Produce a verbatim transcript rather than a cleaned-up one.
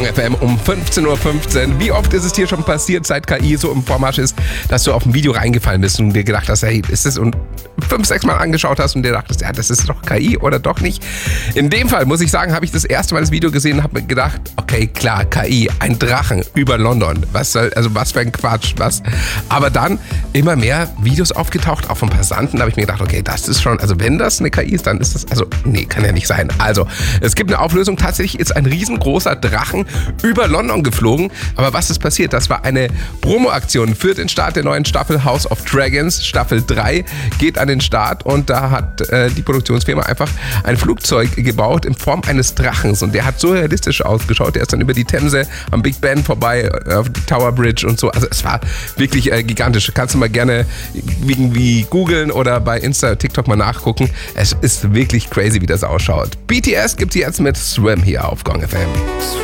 Gong F M um fünfzehn Uhr fünfzehn. Wie oft ist es dir schon passiert, seit K I so im Vormarsch ist, dass du auf ein Video reingefallen bist und dir gedacht hast, hey, ist das, und fünf, sechs Mal angeschaut hast und dir dachtest, ja, das ist doch K I oder doch nicht? In dem Fall, muss ich sagen, habe ich das erste Mal das Video gesehen und habe mir gedacht, okay, klar, K I, ein Drachen über London. Was soll, also was für ein Quatsch, was? Aber dann immer mehr Videos aufgetaucht, auch von Passanten, da habe ich mir gedacht, okay, das ist schon, also wenn das eine K I ist, dann ist das, also nee, kann ja nicht sein. Also, es gibt eine Auflösung, tatsächlich ist ein riesengroßer Drachen über London geflogen. Aber was ist passiert? Das war eine Promo-Aktion für den Start der neuen Staffel House of Dragons. Staffel drei geht an den Start und da hat äh, die Produktionsfirma einfach ein Flugzeug gebaut in Form eines Drachens und der hat so realistisch ausgeschaut. Der ist dann über die Themse am Big Ben vorbei, auf die Tower Bridge und so. Also es war wirklich äh, gigantisch. Kannst du mal gerne irgendwie googeln oder bei Insta, TikTok mal nachgucken. Es ist wirklich crazy, wie das ausschaut. B T S gibt es jetzt mit Swim hier auf Gong F M.